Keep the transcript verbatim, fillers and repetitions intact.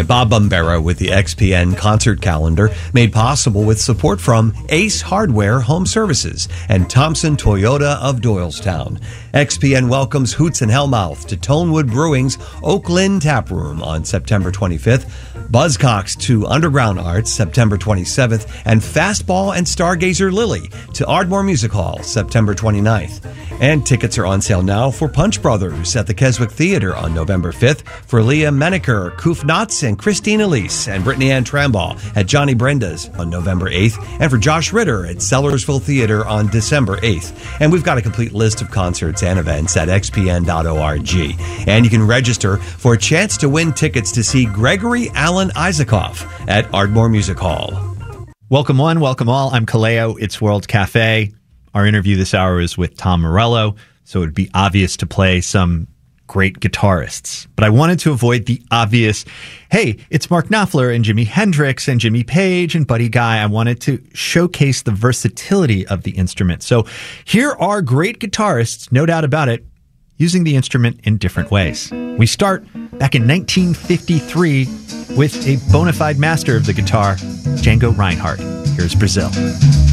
Hi, Bob Bombera with the X P N concert calendar, made possible with support from Ace Hardware Home Services and Thompson Toyota of Doylestown. X P N welcomes Hoots and Hellmouth to Tonewood Brewing's Oakland Tap Room on September twenty-fifth, Buzzcocks to Underground Arts September twenty-seventh, and Fastball and Stargazer Lily to Ardmore Music Hall September twenty-ninth. And tickets are on sale now for Punch Brothers at the Keswick Theater on November fifth, for Leah Menaker, Koof Knotts, and Christine Elise, and Brittany Ann Trambaugh at Johnny Brenda's on November eighth, and for Josh Ritter at Sellersville Theater on December eighth. And we've got a complete list of concerts and events at x p n dot org. And you can register for a chance to win tickets to see Gregory Alan Isaacoff at Ardmore Music Hall. Welcome one, welcome all. I'm Kaleo. It's World Cafe. Our interview this hour is with Tom Morello, so it would be obvious to play some great guitarists. But I wanted to avoid the obvious, hey, it's Mark Knopfler and Jimi Hendrix and Jimmy Page and Buddy Guy. I wanted to showcase the versatility of the instrument. So here are great guitarists, no doubt about it, using the instrument in different ways. We start back in nineteen fifty-three with a bona fide master of the guitar, Django Reinhardt. Here's Brazil.